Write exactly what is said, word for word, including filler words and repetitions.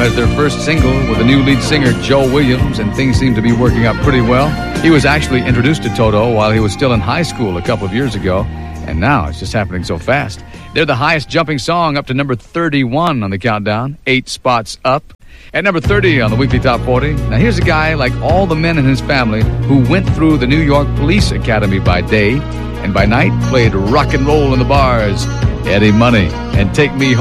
as their first single with the new lead singer Joe Williams, and things seem to be working out pretty well. He was actually introduced to Toto while he was still in high school a couple of years ago, and now it's just happening so fast. They're the highest jumping song, up to number thirty-one on the countdown, eight spots up. At number thirty on the Weekly Top forty, now here's a guy like all the men in his family who went through the New York Police Academy by day and by night played rock and roll in the bars. Eddie Money and Take Me Home.